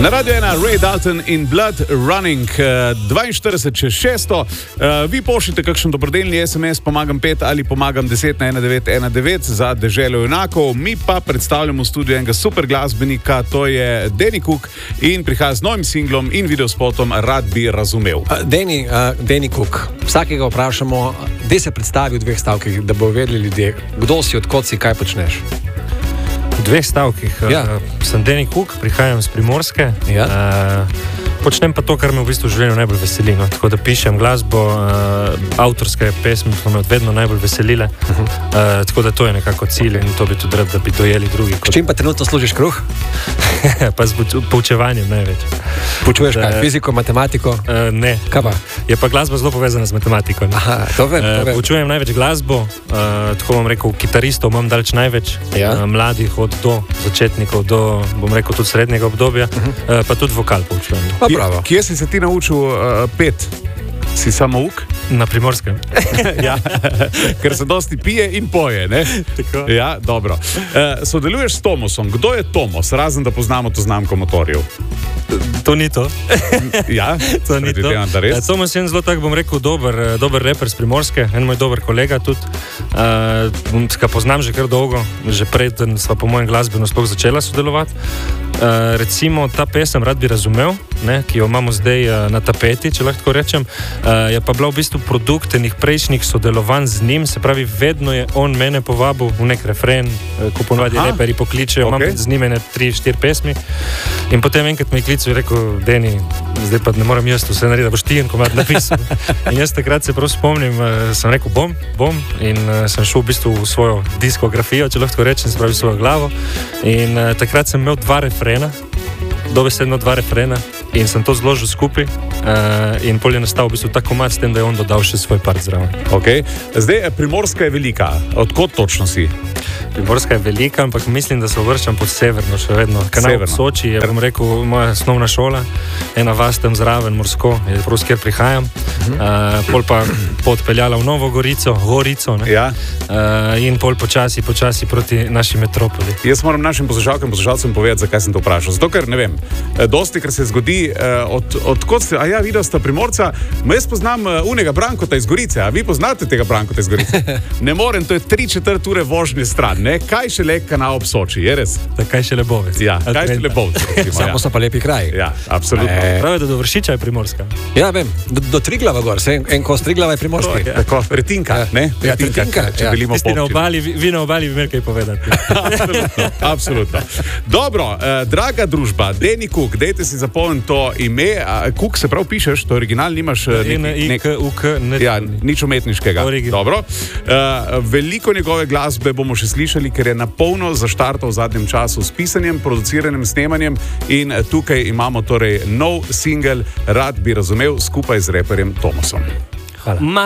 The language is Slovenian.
Na Radio 1, Ray Dalton in Blood Running, 42/600. Vi pošljite kakšen dobrodelni SMS, pomagam 5 ali pomagam 10 na 1919 za deželo junakov. Mi pa predstavljamo v studiu enega super glasbenika, to je Danny Cook in prihaja z novim singlom in videospotom Rad bi razumel. Danny Cook, vsakega vprašamo, da se predstavi v 2 stavkih, da bo vedeli ljudje, kdo si, odkot si, kaj počneš. V 2 stavkih. Sem Danny Cook, prihajam z Primorske. Počnem pa to, kar me v bistvu v življenju najbolj veseli. No. Tako da pišem glasbo, avtorske pesmi so me vedno najbolj veselile. Tako da to je nekako cilj in to bi tudi rad, da bi dojeli drugi. S čim pa trenutno služiš kruh? Pa z poučevanjem največ. Poučuješ kaj? Fiziko, matematiko? Ne. Kaj pa? Je pa glasba zelo povezana z matematiko. Aha, to vem. Poučujem največ glasbo, tako bom rekel, kitaristov imam daleč največ, mladih od do začetnikov do, bom rekel, tudi srednjega obdobja, pa tudi vokal poučujem. Kje si se ti naučil pet? Si samouk? Na Primorskem. Ja, ker se dosti pije in poje, ne? Tako. Ja, dobro. Sodeluješ s Tomosom. Kdo je Tomos, razen da poznamo to znamko motorjev? To ni to. Ja, to ni to. Tomos je zelo tak, bom rekel, dober reper z Primorske, en moj dober kolega tudi. Ga poznam že kar dolgo, že preden sva po mojem glasbeno sploh začela sodelovati. Recimo ta pesem Rad bi razumel, ne, ki jo imamo zdaj na tapeti, če lahko rečem, je pa bila v bistvu produkt enih prejšnjih sodelovanj z njim, se pravi, vedno je on mene povabil v nek refren, ko ponovadi reperi pokličejo, imam z njim 3-4 pesmi in potem enkrat me je klical in rekel, Danny, zdaj pa ne moram jaz vse narediti, da boš ti en komad napisal. In jaz takrat se prav spomnim, sem rekel, bom in sem šel v bistvu v svojo diskografijo, če lahko rečem, se pravi svojo glavo in takrat sem imel 2 refrena, dobesedno 2 refrena in sem to zložil skupaj in pol je nastal v bistvu ta komad s tem, da je on dodal še svoj part zraven. Okay. Zdaj, Primorska je velika. Odkot točno si? Primorska je velika, ampak mislim, da se uvrščam pod severno še vedno. Kanal Soči je, bom rekel, moja osnovna šola, ena vas tam zraven, Morsko, je prav skjer prihajam. Pol pa podpeljala v Novo Gorico, ne? Ja. In pol počasi proti naši metropoli. Jaz moram našim poslušalcem povedati, zakaj sem to vprašal. Zato, ker ne vem, dosti, ker se zgodi, odkot ste, videl sta Primorca, jaz poznam unega Brankota iz Gorice, a vi poznate tega Brankota iz Gorice? Ne morem, to je 3/4 ure vožnje stran, ne? Kaj šele Kanal ob Soči, je res? Kaj šele Bovec. Ja, kaj šele Bovec. Samo so pa lepi kraji. Ja, absolutno. Pravi, da do Vršiča je Primorska. Ja, vem, do Triglava gor, en kos Triglava je Primorski. Tako, Retinka, ne? Retinka, če želimo vi na obali bi imeli kaj povedati. Absolutno. Dobro, draga družba, Danny Cook, dejte si zapomniti to ime. Cook se prav pišeš, to original, nimaš nič umetniškega. Dobro. Veliko njegove glasbe bomo še slišali, ker je na polno zaštartal v zadnjem času s pisanjem, produciranjem, snemanjem in tukaj imamo torej nov singel Rad bi razumel skupaj z reperjem Tomosom. Hvala.